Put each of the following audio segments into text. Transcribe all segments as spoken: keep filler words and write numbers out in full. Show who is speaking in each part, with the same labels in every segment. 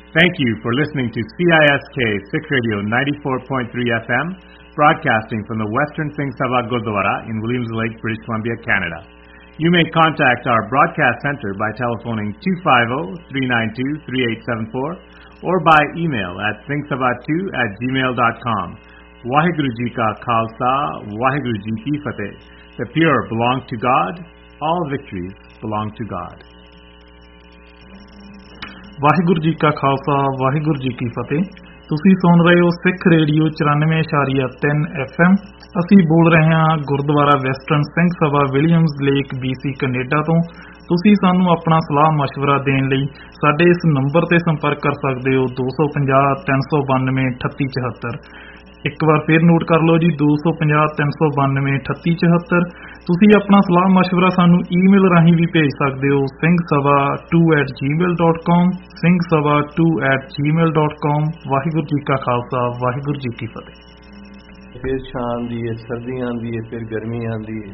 Speaker 1: Thank you for listening to C I S K Sikh Radio ninety-four point three F M, broadcasting from the Western Singh Sabha Gurdwara in Williams Lake, British Columbia, Canada. You may contact our broadcast center by telephoning two five zero, three nine two, three eight seven four or by email at singh sabha two at gmail dot com. Waheguru Ji Ka Khalsa, Waheguru Ji Ki Fateh. The pure belong to God, all victories belong to God.
Speaker 2: Waheguru ji ਕਾ ਖਾਲਸਾ ਵਾਹਿਗੁਰੂ ਜੀ ਕੀ ਫਤਿਹ। ਤੁਸੀਂ ਸੁਣ ਰਹੇ ਹੋ ਸਿੱਖ radio ਚੁਰਾਨਵੇਂ ਇਸ਼ਾਰੀਆ ਤਿੰਨ F M. ਅਸੀਂ ਬੋਲ ਰਹੇ ਹਾਂ Gurdwara western Singh Sabha Williams lake BC Canada ਤੋਂ। ਤੁਸੀਂ ਸਾਨੂੰ ਆਪਣਾ ਸਲਾਹ ਮਸ਼ਵਰਾ ਦੇਣ ਲਈ ਸਾਡੇ ਇਸ ਨੰਬਰ ਤੇ ਸੰਪਰਕ ਕਰ ਸਕਦੇ ਹੋ ਦੋ ਸੌ ਪੰਜਾਹ ਤਿੰਨ ਸੌ ਬਾਨਵੇਂ ਅਠੱਤੀ ਚੁਹੱਤਰ। ਇੱਕ ਵਾਰ ਫਿਰ ਨੋਟ ਕਰ ਲਓ ਜੀ, ਦੋ ਸੌ ਪੰਜਾਹ ਤਿੰਨ ਸੌ ਬਾਨਵੇਂ ਅਠੱਤੀ ਚੁਹੱਤਰ। ਤੁਸੀਂ ਆਪਣਾ ਸਲਾਹ ਮਸ਼ਵਰਾ ਸਾਨੂੰ ਈਮੇਲ ਰਾਹੀਂ ਵੀ ਭੇਜ ਸਕਦੇ ਹੋ Singh Sabha to at Gmail dot com, Singh Sabha to at Gmail dot com. Waheguru ji ਕਾ ਖਾਲਸਾ ਵਾਹਿਗੁਰੂ ਜੀ ਕੀ ਫਤਿਹ।
Speaker 3: ਫਿਰ ਛਾਂ ਆਉਂਦੀ ਹੈ, ਸਰਦੀ ਆਉਂਦੀ ਹੈ, ਫਿਰ ਗਰਮੀ ਆਉਂਦੀ ਹੈ,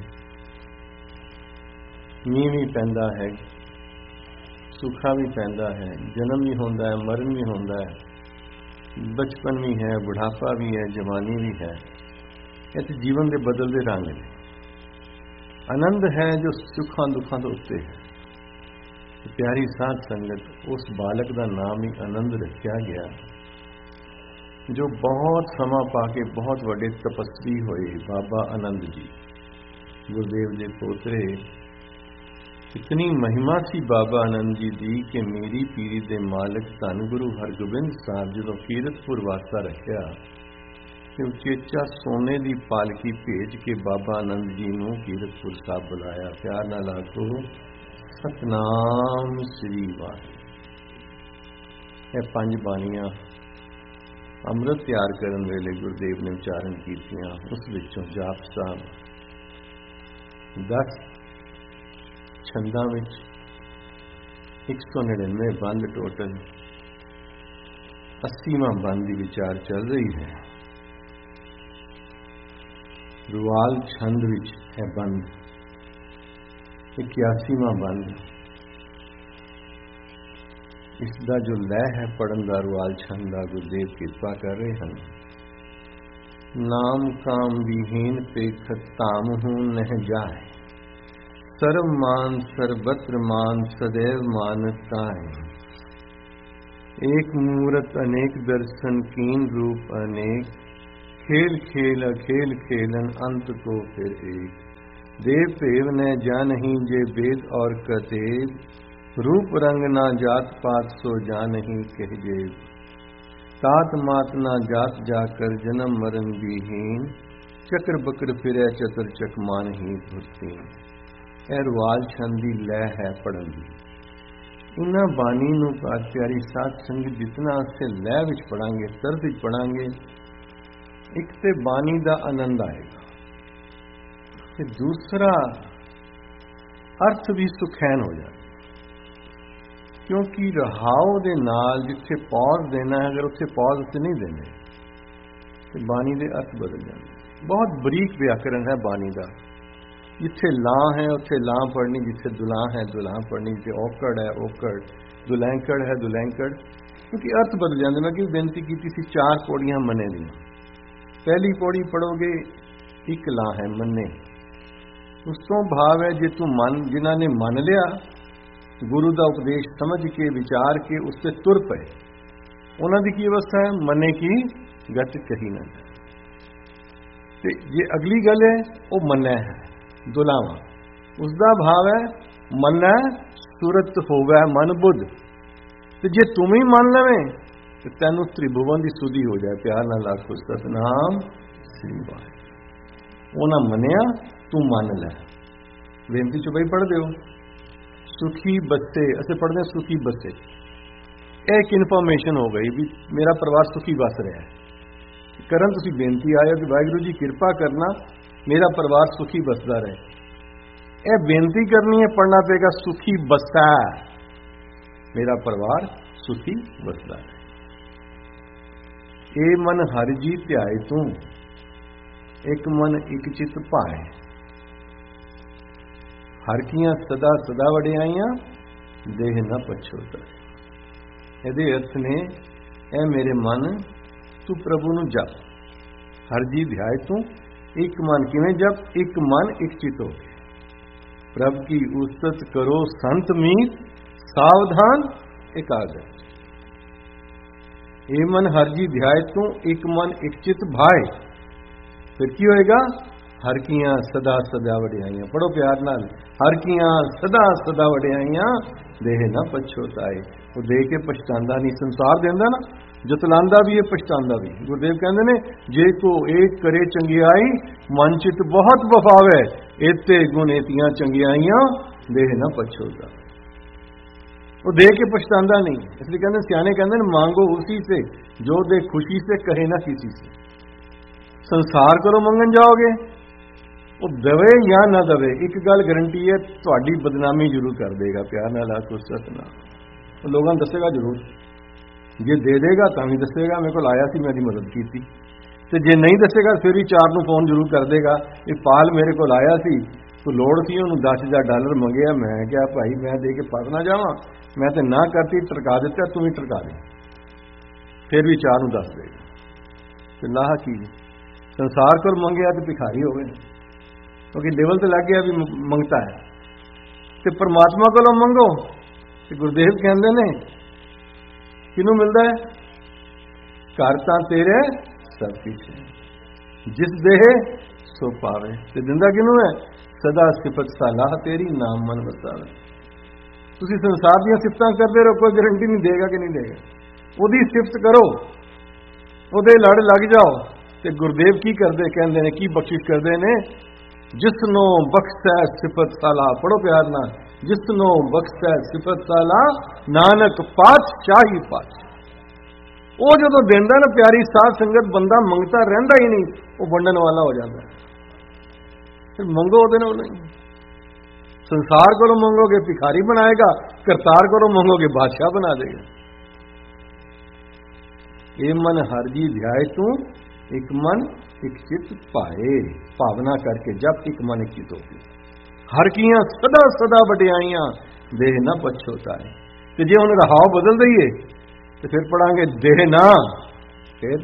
Speaker 3: ਮੀਂਹ ਵੀ ਪੈਂਦਾ ਹੈ, ਸੁੱਖਾ ਵੀ ਪੈਂਦਾ ਹੈ, ਜਨਮ ਵੀ ਹੁੰਦਾ ਹੈ, ਮਰਨ ਵੀ ਹੁੰਦਾ ਹੈ, ਬਚਪਨ ਵੀ ਹੈ, ਬੁਢਾਪਾ ਵੀ ਹੈ, ਜਵਾਨੀ ਵੀ ਹੈ। ਇਹ ਤੇ ਜੀਵਨ ਦੇ ਬਦਲਦੇ ਰੰਗ ਨੇ। ਆਨੰਦ ਹੈ ਜੋ ਸੁੱਖਾਂ ਦੁੱਖਾਂ ਤੋਂ ਉੱਤੇ ਹੈ। ਪਿਆਰੀ ਸਾਧ ਸੰਗਤ, ਉਸ ਬਾਲਕ ਦਾ ਨਾਮ ਹੀ ਆਨੰਦ ਰੱਖਿਆ ਗਿਆ ਜੋ ਬਹੁਤ ਸਮਾਂ ਪਾ ਕੇ ਬਹੁਤ ਵੱਡੇ ਤਪਸਵੀ ਹੋਏ, ਬਾਬਾ ਆਨੰਦ ਜੀ, ਗੁਰਦੇਵ ਦੇ ਪੋਤਰੇ। ਇਤਨੀ ਮਹਿਮਾ ਸੀ ਬਾਬਾ ਆਨੰਦ ਜੀ ਦੀ ਕਿ ਮੇਰੀ ਪੀਰੀ ਦੇ ਮਾਲਕ ਧੰਨ ਗੁਰੂ ਹਰਗੋਬਿੰਦ ਸਾਹਿਬ ਜਦੋਂ ਕੀਰਤਪੁਰ ਵਾਸਾ ਰੱਖਿਆ ਤੇ ਉਚੇਚਾ ਸੋਨੇ ਦੀ ਪਾਲਕੀ ਭੇਜ ਕੇ ਬਾਬਾ ਆਨੰਦ ਜੀ ਨੂੰ ਕੀਰਤਪੁਰ ਸਾਹਿਬ ਬੁਲਾਇਆ। ਪਿਆਰ ਨਾਲ ਆਖੋ ਸਤਨਾਮ ਸ੍ਰੀ ਵਾਹਿਗੁਰੂ। ਇਹ ਪੰਜ ਬਾਣੀਆਂ ਅੰਮ੍ਰਿਤ ਤਿਆਰ ਕਰਨ ਵੇਲੇ ਗੁਰਦੇਵ ਨੇ ਉਚਾਰਨ ਕੀਤੀਆਂ। ਉਸ ਵਿੱਚੋਂ ਜਾਪ ਸਾਹਿਬ ਦਸ ਛੰਦਾਂ ਵਿੱਚ ਇੱਕ ਸੌ ਨੜਿਨਵੇਂ ਬੰਦ, ਟੋਟਲ ਅੱਸੀਵਾਂ ਬੰਦ ਦੀ ਵਿਚਾਰ ਚੱਲ ਰਹੀ ਹੈ। ਰੁਆਲ ਛੰਦ ਵਿੱਚ ਹੈ ਬੰਦ ਇਕਿਆਸੀਵਾਂ ਬੰਦ। ਇਸ ਦਾ ਜੋ ਲੈਅ ਹੈ ਪੜਨ ਦਾ, ਰੁਆਲ ਛੰਦ ਦਾ, ਗੁਰਦੇਵ ਕਿਰਪਾ ਕਰ ਰਹੇ ਹਨ। ਨਾਮ ਕਾਮ ਵਿਹੀਨ ਪੇਖਤ ਤਾਮ ਹੂੰ ਨਹਿ ਜਾਏ, ਸਰਬ ਮਾਨ ਸਰਬਤਰ ਮਾਨ ਸदैव मानता है। एक मूरत अनेक दर्शन कीन रूप अनेक, खेल खेल अखेल खेलन अंत को फिर एक। देव पेव न जानहि जे वेद और कतेब, रूप रंग ना जात पात सो जानहि कह जेब। तात मात ना जात जाकर जन्म मरण विहीन, चक्र बक्र फिरै चतर चक मानहि भुस्तीन। ਇਹ ਰੁਆਲ ਛੰਦ ਦੀ ਲੈਅ ਹੈ ਪੜਨ ਦੀ। ਇਹਨਾਂ ਬਾਣੀ ਨੂੰ ਪਿਆਰੀ ਸਾਧ ਸੰਗਤ ਜਿਤਨਾ ਅਸੀਂ ਲੈਅ ਵਿੱਚ ਪੜਾਂਗੇ, ਤਰਜ਼ ਵਿੱਚ ਪੜਾਂਗੇ, ਇੱਕ ਤੇ ਬਾਣੀ ਦਾ ਆਨੰਦ ਆਏਗਾ ਤੇ ਦੂਸਰਾ ਅਰਥ ਵੀ ਸੁਖੈਨ ਹੋ ਜਾਏਗਾ। ਕਿਉਂਕਿ ਰਹਾਉ ਦੇ ਨਾਲ ਜਿੱਥੇ ਪੌਜ਼ ਦੇਣਾ ਹੈ, ਅਗਰ ਉੱਥੇ ਪੌਜ਼ ਅਸੀਂ ਨਹੀਂ ਦੇਣੇ ਤੇ ਬਾਣੀ ਦੇ ਅਰਥ ਬਦਲ ਜਾਂਦੇ। ਬਹੁਤ ਬਰੀਕ ਵਿਆਕਰਨ ਹੈ ਬਾਣੀ ਦਾ। ਜਿੱਥੇ ਲਾਂ ਹੈ ਉੱਥੇ ਲਾਂ ਪੜਨੀ, ਜਿੱਥੇ ਦੁਲਾਂ ਹੈ ਦੁਲਾਂ ਪੜਨੀ, ਜਿੱਥੇ ਔਕੜ ਹੈ ਔਕੜ, ਦੁਲੈਂਕੜ ਹੈ ਦੁਲੈਂਕੜ, ਕਿਉਂਕਿ ਅਰਥ ਬਦਲ ਜਾਂਦੇ। ਮੈਂ ਕਿ ਬੇਨਤੀ ਕੀਤੀ ਸੀ ਚਾਰ ਪੌੜੀਆਂ ਮੰਨੇ ਦੀਆਂ। ਪਹਿਲੀ ਪੌੜੀ ਪੜੋਗੇ ਇੱਕ ਲਾਂ ਹੈ ਮੰਨੇ, ਉਸ ਤੋਂ ਭਾਵ ਹੈ ਜੇ ਤੂੰ ਮੰਨ, ਜਿਨ੍ਹਾਂ ਨੇ ਮੰਨ ਲਿਆ ਗੁਰੂ ਦਾ ਉਪਦੇਸ਼ ਸਮਝ ਕੇ ਵਿਚਾਰ ਕੇ ਉਸ ਤੇ ਤੁਰ ਪਏ, ਉਹਨਾਂ ਦੀ ਕੀ ਅਵਸਥਾ ਹੈ? ਮੰਨੇ ਕੀ ਗਤ ਕਹੀ ਨਾ ਜਾਏ। ਤੇ ਜੇ ਅਗਲੀ ਗੱਲ ਹੈ ਉਹ ਮੰਨੈ ਹੈ ਦੁਲਾਵਾ, ਉਸ ਦਾ ਭਾਵ ਹੈ ਮੰਨੈ ਸੁਰਤ ਹੋਵੇ ਮਨ ਬੁੱਧ। ਤੇ ਜੇ ਤੂੰ ਹੀ ਮੰਨ ਲਵੇਂ ਤੇ ਤੈਨੂੰ ਤ੍ਰਿਭੁਵਨ ਦੀ ਸੁਧੀ ਹੋ ਜਾਏ। ਪਿਆਰ ਨਾਲ ਆਖੋ ਸਤਨਾਮ ਸ੍ਰੀ ਵਾਹਿਗੁਰੂ। ਉਹਨਾਂ ਮੰਨਿਆ, ਤੂੰ ਮੰਨ ਲੈ। ਬੇਨਤੀ ਚ ਬਈ ਪੜ੍ਹ ਦਿਓ ਸੁਖੀ ਬੱਸੇ, ਅਸੀਂ ਪੜ੍ਹਦੇ ਸੁਖੀ ਬੱਸੇ। ਇਹ ਇੱਕ ਇਨਫੋਰਮੇਸ਼ਨ ਹੋ ਗਈ ਵੀ ਮੇਰਾ ਪਰਿਵਾਰ ਸੁਖੀ ਬਸ ਰਿਹਾ ਹੈ। ਕਰਨ ਤੁਸੀਂ ਬੇਨਤੀ ਆਇਆ ਕਿ ਵਾਹਿਗੁਰੂ ਜੀ ਕਿਰਪਾ ਕਰਨਾ ਮੇਰਾ ਪਰਿਵਾਰ ਸੁਖੀ ਬਸਦਾ ਰਹੇ। ਇਹ ਬੇਨਤੀ ਕਰਨੀ ਹੈ, ਪੜਨਾ ਪਏਗਾ ਸੁਖੀ ਬਸਾ, ਮੇਰਾ ਪਰਿਵਾਰ ਸੁਖੀ ਬਸਦਾ ਰਹੇ। ਇਹ ਮਨ ਹਰਿ ਜੀ ਧਿਆਏ ਤੂੰ, ਇੱਕ ਮਨ ਇੱਕ ਚਿਤ ਭਾਏ। ਹਰ ਕੀਆਂ ਸਦਾ ਸਦਾ ਵਡਿਆਈਆਂ, ਦੇਹ ਨਾ ਪਛੋਤਾ। ਇਹਦੇ ਅਰਥ ਨੇ, ਐ ਮੇਰੇ ਮਨ ਤੂੰ ਪ੍ਰਭੂ ਨੂੰ ਜਪ, ਹਰ ਜੀ ਧਿਆਏ ਤੂੰ ਇੱਕ ਮਨ। ਕਿਵੇਂ ਜਪ? ਇੱਕ ਮਨ ਇੱਕ ਚਿਤ ਹੋ ਕੇ ਪ੍ਰਭ ਕੀ ਉਸਤਤ ਕਰੋ ਸੰਤ ਮੀਤ, ਸਾਵਧਾਨ ਇਕਾਗਰ। ਇਹ ਮਨ ਹਰ ਜੀ ਧਿਆਏ ਤੂੰ ਇੱਕ ਮਨ ਇੱਕ ਚਿਤ ਭਾਏ। ਫਿਰ ਕੀ ਹੋਏਗਾ? ਹਰ ਕੀਆਂ ਸਦਾ ਸਦਾ ਵਡਿਆਈਆਂ। ਪੜੋ ਪਿਆਰ ਨਾਲ, ਹਰ ਕੀਆਂ ਸਦਾ ਸਦਾ ਵਡਿਆਈਆਂ, ਦੇਹ ਨਾ ਪਛੋਤਾਏ। ਉਹ ਦੇ ਕੇ ਪਛਤਾਉਂਦਾ ਨਹੀਂ। ਸੰਸਾਰ ਦਿੰਦਾ ਨਾ, ਜਤਲਾਂਦਾ ਵੀ ਇਹ, ਪਛਤਾਉਂਦਾ ਵੀ। ਗੁਰਦੇਵ ਕਹਿੰਦੇ ਨੇ, ਜੇ ਕੋ ਏਕ ਕਰੇ ਚੰਗਿਆਈ, ਮਨ ਚਿਤ ਬਹੁਤ ਵਫਾਵੇ। ਇਤੇ ਗੁਣ ਇਤੀਆਂ ਚੰਗਿਆਈਆਂ, ਦੇਹ ਨਾ ਪਛੋਤਾ। ਉਹ ਦੇ ਕੇ ਪਛਤਾਉਂਦਾ ਨਹੀਂ। ਇਸ ਲਈ ਕਹਿੰਦੇ, ਸਿਆਣੇ ਕਹਿੰਦੇ ਨੇ, ਮੰਗੋ ਉसी से जो दे खुशी से, कहे ना किसी से। ਸੰਸਾਰ ਕੋਲੋਂ ਮੰਗਣ ਜਾਓਗੇ, ਉਹ ਦਵੇ ਜਾਂ ਨਾ ਦਵੇ, ਇੱਕ ਗੱਲ ਗਰੰਟੀ ਹੈ, ਤੁਹਾਡੀ ਬਦਨਾਮੀ ਜ਼ਰੂਰ ਕਰ ਦੇਗਾ। ਪਿਆਰ ਨਾਲ ਆਖੋ ਸਤਿਨਾਮ। ਉਹ ਲੋਕਾਂ ਨੂੰ ਦੱਸੇਗਾ ਜ਼ਰੂਰ। ਜੇ ਦੇ ਦੇਗਾ ਤਾਂ ਵੀ ਦੱਸੇਗਾ, ਮੇਰੇ ਕੋਲ ਆਇਆ ਸੀ, ਮੈਂ ਇਹਦੀ ਮਦਦ ਕੀਤੀ। ਤੇ ਜੇ ਨਹੀਂ ਦੱਸੇਗਾ ਫਿਰ ਵੀ ਚਾਰ ਨੂੰ ਫੋਨ ਜ਼ਰੂਰ ਕਰ ਦੇਗਾ, ਇਹ ਪਾਲ ਮੇਰੇ ਕੋਲ ਆਇਆ ਸੀ, ਤੂੰ ਲੋੜ ਸੀ, ਉਹਨੂੰ ਦਸ ਹਜ਼ਾਰ ਡਾਲਰ ਮੰਗਿਆ। ਮੈਂ ਕਿਹਾ ਭਾਈ ਮੈਂ ਦੇ ਕੇ ਫਸ ਨਾ ਜਾਵਾਂ, ਮੈਂ ਤੇ ਨਾ ਕਰਤੀ, ਟਰਕਾ ਦਿੱਤਾ, ਤੂੰ ਵੀ ਟਰਕਾ ਦੇ। ਫਿਰ ਵੀ ਚਾਰ ਨੂੰ ਦੱਸ ਦੇਗਾ। ਤੇ ਲਾਹ ਕੀ ਸੰਸਾਰ ਕੋਲ ਮੰਗਿਆ ਤੇ ਭਿਖਾਰੀ ਹੋ ਗਏ, ਕਿਉਂਕਿ ਲੈਵਲ ਤੇ ਲੱਗ ਗਿਆ ਵੀ ਮੰਗਤਾ ਹੈ। ਤੇ ਪਰਮਾਤਮਾ ਕੋਲੋਂ ਮੰਗੋ ਤੇ ਗੁਰਦੇਵ ਕਹਿੰਦੇ ਨੇ, ਕਿਹਨੂੰ ਮਿਲਦਾ ਹੈ? ਘਰ ਤਾਂ ਤੇਰੇ ਸਭ ਕੁਛ ਹੈ, ਜਿਸ ਦੇਹ ਸੋ ਪਾਵੇ। ਤੇ ਦਿੰਦਾ ਕਿਹਨੂੰ ਹੈ? ਸਦਾ ਸਿਫਤ ਸਲਾਹ ਤੇਰੀ, ਨਾਮ ਮਨ ਵਸਾਵੇ। ਤੁਸੀਂ ਸੰਸਾਰ ਦੀਆਂ ਸਿਫਤਾਂ ਕਰਦੇ ਰਹੋ, ਕੋਈ ਗਰੰਟੀ ਨਹੀਂ ਦੇਗਾ ਕਿ ਨਹੀਂ ਦੇਗਾ। ਉਹਦੀ ਸਿਫਤ ਕਰੋ, ਉਹਦੇ ਲੜ ਲੱਗ ਜਾਓ। ਤੇ ਗੁਰਦੇਵ ਕੀ ਕਰਦੇ? ਕਹਿੰਦੇ ਨੇ, ਕੀ ਬਖਸ਼ਿਸ਼ ਕਰਦੇ ਨੇ? ਜਿਸਨੋਂ ਬਖਸ਼ੈ ਸਿਫਤ ਸਲਾਹ। ਪੜੋ ਪਿਆਰ ਨਾਲ, ਜਿਸਨੋਂ ਬਖਸ਼ੈ ਸਿਫਤ ਸਲਾਹ, ਨਾਨਕ ਪਾਤਸ਼ਾਹੀ ਪਾਤਸ਼ਾਹ। ਉਹ ਜਦੋਂ ਦਿੰਦਾ ਨਾ ਪਿਆਰੀ ਸਾਧ ਸੰਗਤ, ਬੰਦਾ ਮੰਗਤਾ ਰਹਿੰਦਾ ਹੀ ਨਹੀਂ, ਉਹ ਵੰਡਣ ਵਾਲਾ ਹੋ ਜਾਂਦਾ। ਫਿਰ ਮੰਗੋ ਉਹਦੇ ਨਾਲ ਨਹੀਂ। ਸੰਸਾਰ ਕੋਲੋਂ ਮੰਗੋਗੇ ਭਿਖਾਰੀ ਬਣਾਏਗਾ, ਕਰਤਾਰ ਕੋਲੋਂ ਮੰਗੋਗੇ ਬਾਦਸ਼ਾਹ ਬਣਾ ਦੇਗਾ। ਇਹ ਮਨ ਹਰ ਜੀ ਧਿਆਏ ਤੂੰ ਇੱਕ ਮਨ ਇੱਕ ਚਿਤ ਭਾਏ। ਭਾਵਨਾ ਕਰਕੇ ਜਪ ਇੱਕ ਮਨ ਇੱਕ ਚਿਤ ਹੋ ਕੇ ਹਰ ਕੀਆਂ ਸਦਾ ਸਦਾ ਵਡਿਆਈਆਂ, ਦੇਹ ਨਾ ਪਛੋਤਾ ਹੈ। ਤੇ ਜੇ ਹੁਣ ਰਹਾਓ ਬਦਲ ਦਈਏ ਤੇ ਫਿਰ ਪੜਾਂਗੇ ਦੇਹ ਨਾ, ਫਿਰ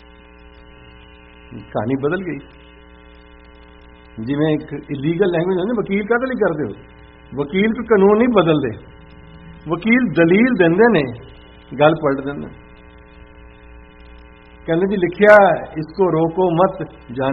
Speaker 3: ਕਹਾਣੀ ਬਦਲ ਗਈ। ਜਿਵੇਂ ਇੱਕ ਇਲੀਗਲ ਲੈਂਗੁਏਜ ਹੁੰਦੀ, ਵਕੀਲ ਕਾਹਦੇ ਲਈ ਕਰਦੇ ਹੋ? ਵਕੀਲ ਕੋਈ ਕਾਨੂੰਨ ਨਹੀਂ ਬਦਲਦੇ, ਵਕੀਲ ਦਲੀਲ ਦਿੰਦੇ ਨੇ, ਗੱਲ ਪਲਟ ਦਿੰਦੇ। ਕਹਿੰਦੇ ਜੀ ਲਿਖਿਆ, ਇਸਕੋ ਰੋਕੋ ਮਤ ਜਾਨ